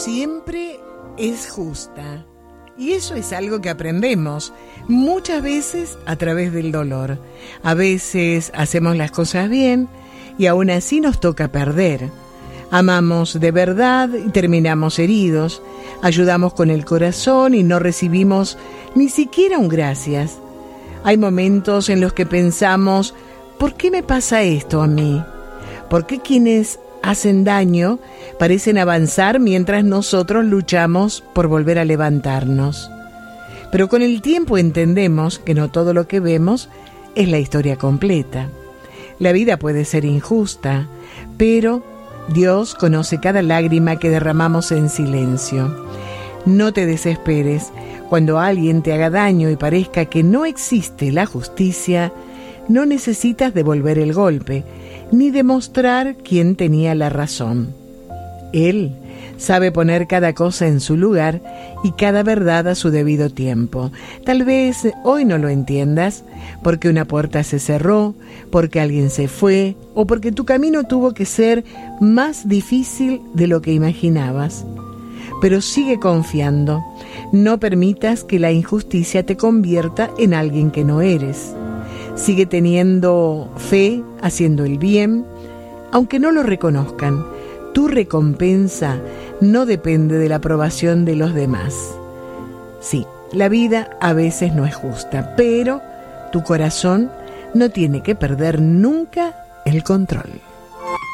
siempre es justa. Y eso es algo que aprendemos muchas veces a través del dolor. A veces hacemos las cosas bien y aún así nos toca perder. Amamos de verdad y terminamos heridos. Ayudamos con el corazón y no recibimos ni siquiera un gracias. Hay momentos en los que pensamos, ¿por qué me pasa esto a mí? ¿Por qué quienes hacen daño parecen avanzar mientras nosotros luchamos por volver a levantarnos? Pero con el tiempo entendemos que no todo lo que vemos es la historia completa. La vida puede ser injusta, pero Dios conoce cada lágrima que derramamos en silencio. No te desesperes. Cuando alguien te haga daño y parezca que no existe la justicia, no necesitas devolver el golpe, ni demostrar quién tenía la razón. Él sabe poner cada cosa en su lugar y cada verdad a su debido tiempo. Tal vez hoy no lo entiendas, porque una puerta se cerró, porque alguien se fue, o porque tu camino tuvo que ser más difícil de lo que imaginabas. Pero sigue confiando. No permitas que la injusticia te convierta en alguien que no eres. Sigue teniendo fe, haciendo el bien, aunque no lo reconozcan. Tu recompensa no depende de la aprobación de los demás. Sí, la vida a veces no es justa, pero tu corazón no tiene que perder nunca el control.